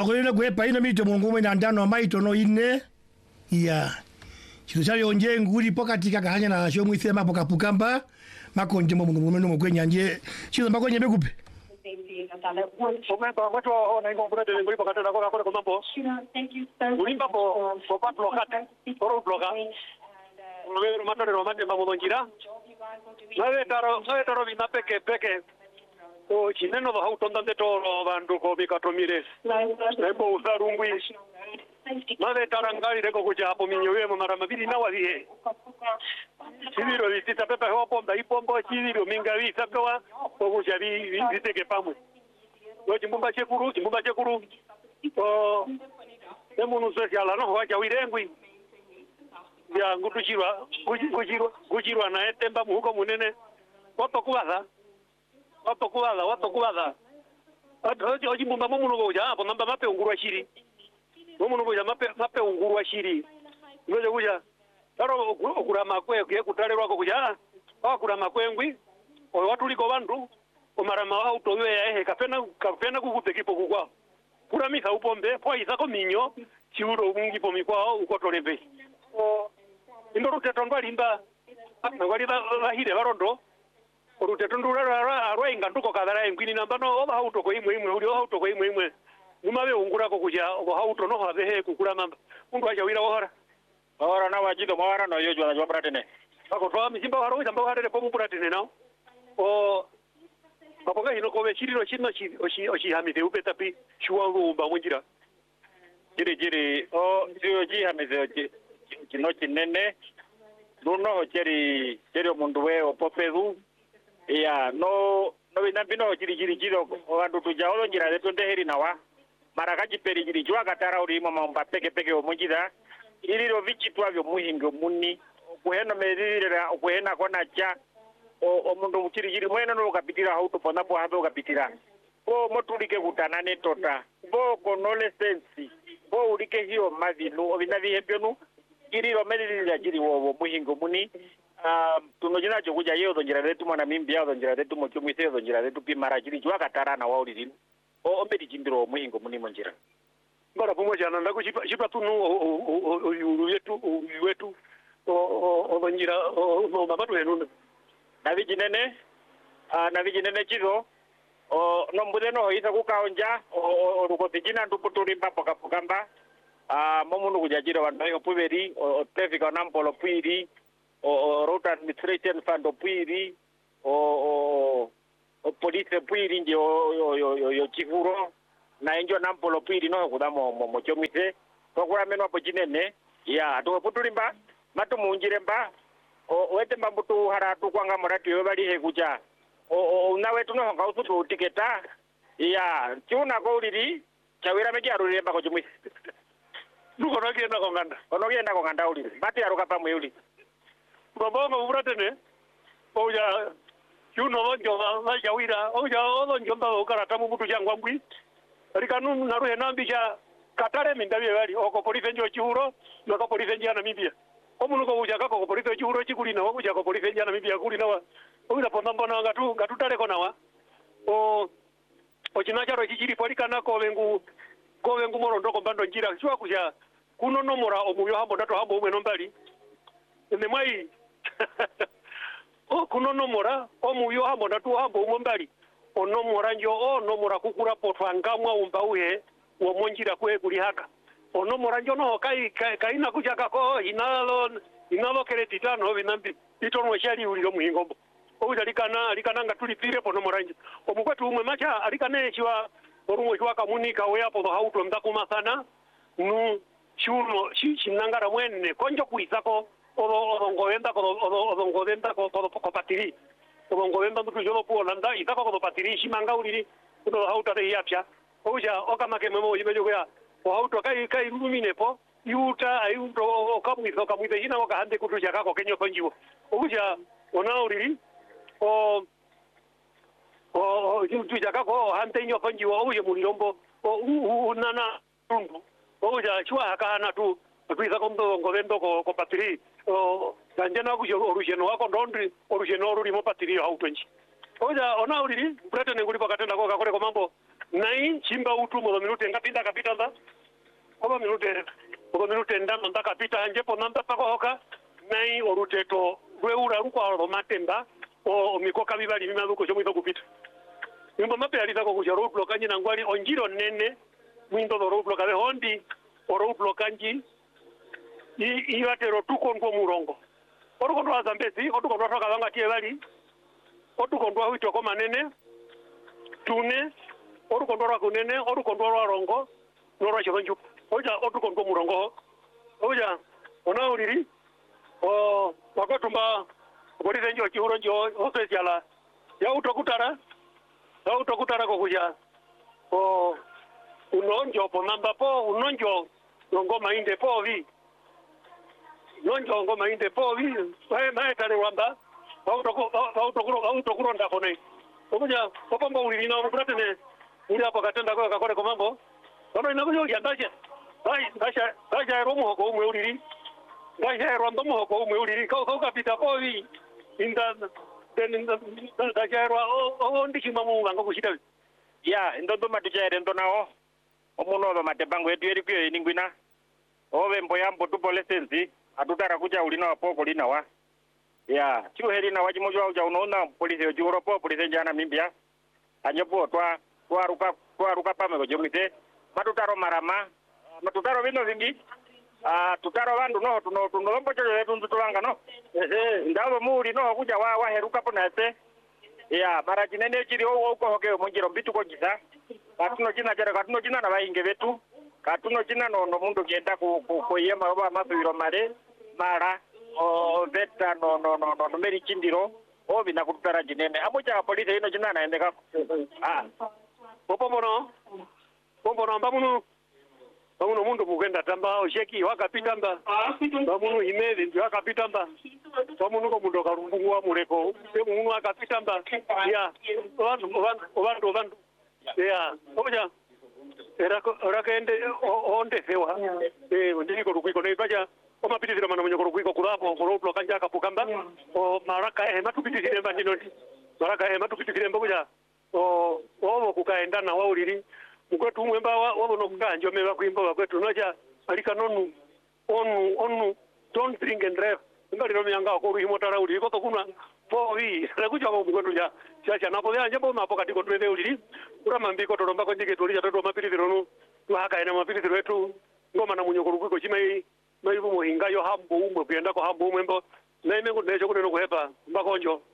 akolele kwepa ino mito mungu na ndano maito no ine ya chitosali onje nguri pokati kakanya na shomu isema pokapukamba makonje mungu no mkwenya nje chizo makonye bekupe o chineno va utondande toro vandu ko bikatomire ebo usarungwi mave tarangali reko kuja hapo minyowe mara mabili na walie chiviro visita pepe hopo mba ipombo chiviro mingawi sakawa kuja viteke pamwe yo chimbumba chekuru o emunu sociala no wacha wirengwi ya ngutuchirwa na etemba muhuko munene watokuwaza oji mumba mumuno goja hapo namba mape ungurwa shiri mumuno goja mape ungurwa shiri ngoja goja taro okura makwe kutalelwa ko goja akura makwengwi o watuliko bandu omarama auto yo ya kafena kukupekipo kukwa kura misa upombe po isako minyo chiuro ungipo mikwao ukotolembe o indoro tetondwa limba ngwali bahire barondo orutetundura arwainga nduko kadara engwini namba no oba hauto ko imwe uri hauto ko imwe numabe ungura ko kuja oba hauto no habe kukura mamba mundu acha wira ora na wajido mawara no yojo na jwabra tene bako twa misimba waro isamba ware po mupura tene nao o apoga ino ko be chiriro chino oshi hamide upeta pi shuwangu ba munjira jiri o ji hamide kino kinene duno cheri mundu we opopedu ya no binambino jiro wandu tujaolo njira leto ndeheri nawa marakaji peri jiri jwa katara uri mama peke omunjira iriro vichitwa byo muhingo muni kuheno meririra kuhena kona cha o mundu jiri mwene no kapitira hauto pona po habe kapitira ko motulike kutanane tota bo konole sensi bo ulike hiyo mavinu obinavi hebyonu iriro meririra jiri wo muhingo muni tunojina chokuja yeo donjira letu mwana mimbi yao donjira letu mochumwise donjira letu pimara chiri chwa katarana wa ulirimu ombedi chimbiro muhingo muni monjira mbara pamoja na ndako chipa tunu wetu donjira mabatu henuna na vijinene chizo nombude no isa kukaonja olukotijina nduputulimba pokapukamba momunu kujajira wandayo puberi traffic nampolo pwiri o road administration fund opwiri o police pwiri nje yo chifuro na enjo nampolo pwiri no kudamo mochomise kokura menwa pochinene ya to putulimba matu munjiremba wete mambutu haratu kwanga moratu yo bali he kuja nawe tuno ngautu tiketa ya chuna ko uliri chawira mekia rulemba ko chomise nuko nagenda ko nganda uliri bati aruka pamwe uliri babonga ubratene oya yuno bonjo na jawira oya odonjo mba okarata mubutu jangwa mbwi rikanu naruhe nambija katare mindabye bali oko police njo churo noko police njana mibia omuno ko uja ko police churo chikuli na uja ko police njana mibia kuli nawa oya ponamba na ngatu tare ko nawa o chinacharo chichiri polikana ko vengu morondo ko bando njira chwa kuja kuno nomora omuyo hambo ndato hambo umwe nombali nemai kunonomora omuyo hambo ndatu hambo umombali onomora njo nomora kukura potwangamwa umbauhe womonjira kwe kuli haka onomora njo no kaina kujaka ko inalo keretitano binambi itonwe shali uliro muhingombo obuja likana ngatulipire ponomora njo omukwetu umwe macha alikane chiwa orumwe chiwa kamunika we hapo hauto ndakuma sana nu chuno chinangara mwene konjo kuizako odongovenda ko patiri odongovenda ndu jolo po landa itako ko patiri shimanga uliri udo hauta de yapya oja okamake memo yibejo ya o hauto kai lumine po yuta ayuto okamwize ina wakahande kutuja kako kenyo konjiwo oja ona uliri yutuja kako hante nyo konjiwo oje mulirombo unana tumbu oja chwa hakana tu tuiza kondo ngovendo ko patiri ganjena kujo orujeno wako ndondri orujeno ruri mo patiri hautonji oja ona uliri pretene nguli pakatenda ko kakore ko mambo nai chimba utu mo minute ngapita kapita nda oba minute ndano ndakapita njepo nanda pakohoka nai oruteto rweura rukwa matemba o mikoka bibali bimazuko cyo mwito kupita imba mape alitako kuja road block anyi nangwali onjiro nene mwindo do road block abe hondi o road block anji iwatero tukondwa murongo orukondwa zambezi otukondwa toka banga tie bali otukondwa wito ko manene tune orukondwa kunene orukondwa rongo noro chironju oja otukondwa murongo oja ona uriri o wakotumba borize njo chiuronjo osesiala ya utokutara ko kuja o unonjo po namba po unonjo ngoma inde po vi nonjo ngoma inde po vi mae tare wamba autokuronda kone okuja popamba ulina okutene uli hapo katenda kwa kakore ko mambo ono inakujo yandaje ndaja romo ko umwe uliri ndaja rondo mo ko umwe uliri ko kapita po vi inda ndaja ro ndikima mu nganga kushita ya ndondo matuchaire ndonao omuno matebango etu eri kyo ningwina owe mboyambo tupolesenzi atutara kuja ulina wapoko lina wa ya chuheri na wajimujwa uja unaona polisi ojuropo polisi jana mimbia anyepo twaruka pamego jomite matutaro marama matutaro bino zingi tutaro bandu no tunolombo cho yetu ntulanga no ndabo muri no kuja wa heruka ponate ya mara jinene chiri uko hoke munjiro bitu ko gisa katuno jina jara katuno jina na bainge betu katuno jina no mundu kienda ko yema baba mabiro mare mara o beta no meri chindiro o bina kutara jinene amoja polisi ino jina na endeka pombono mbamunu mundu mugenda tamba osheki wakapita mba bamunu imeli ndio akapita mba bamunu ko mundu karungwa mureko mundu akapita mba ya vandu ya oja era kende onde sewa ndiko rukwiko ne baja o mapitizira mana munyo rukwiko kulapo koroplo kanja kapukamba o maraka matupitizire mba ndinoti maraka matupitizire mba kuja o kukaenda na wauliri mkwetu mwemba wabono kukanjo meba kuimba wakwetu noja alika nonu onu don't drink and drive ngali no myanga ko ruhimo tara uli ko kuna po wi rakuja ko mkwetu ja chacha napo ya njebo mapo katiko twede uli urama mbiko toromba ko njike tuli jatoto mapiliziro no tuhaka ina mapiliziro wetu ngoma na munyo ko chimai maibu muhinga yo hambo umwe kuyenda ko hambo umwe mbo na imengo nejo kuneno kuhepa mbakonjo